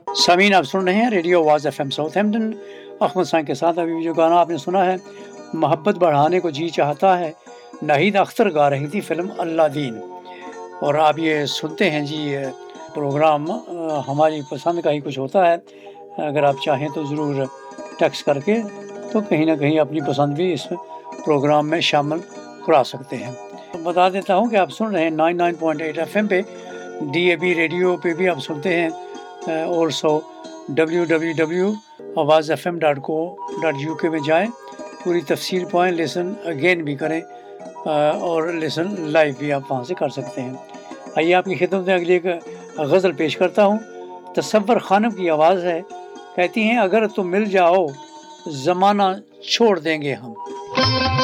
सामीन, आप सुन रहे हैं रेडियो आवाज़ FM साउथहैम्पटन। अहमद साइन के साथ अभी जो गाना आपने सुना है, मोहब्बत बढ़ाने को जी चाहता है, नाहिद अख्तर गा रही थी फिल्म अल्लाह दीन। और आप ये सुनते हैं जी, ये प्रोग्राम हमारी पसंद का ही कुछ होता है। अगर आप चाहें तो ज़रूर टेक्स्ट करके तो कहीं ना कहीं अपनी पसंद भी इस प्रोग्राम में शामिल करा सकते हैं। तो बता देता हूँ कि आप सुन रहे हैं 99.8 FM पे, DAB रेडियो पे भी आप सुनते हैं। ऑल्सो www.awazfm.co.uk में जाएं, पूरी तफसील पाएँ, लिसन अगेन भी करें और लिसन लाइव भी आप वहाँ से कर सकते हैं। आइए आपकी खिदमत में अगली एक गज़ल पेश करता हूँ। तसव्वुर खानम की आवाज़ है, कहती हैं अगर तुम मिल जाओ ज़माना छोड़ देंगे हम।